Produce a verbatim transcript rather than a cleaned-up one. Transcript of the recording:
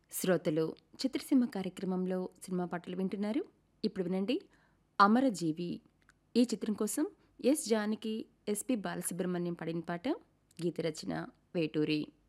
శ్రోతలు చిత్రసీమ కార్యక్రమంలో సినిమా పాటలు వింటున్నారు. ఇప్పుడు వినండి అమరజీవి. ఈ చిత్రం కోసం ఎస్ జానకి, ఎస్పి బాలసుబ్రహ్మణ్యం పాడిన పాట. గీత రచన వేటూరి.